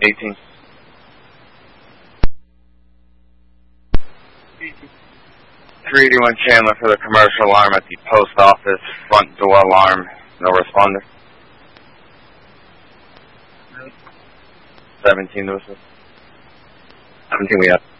18. 381 Chandler for the commercial alarm at the post office, front door alarm, no responder. 17 to assist. 17 we have.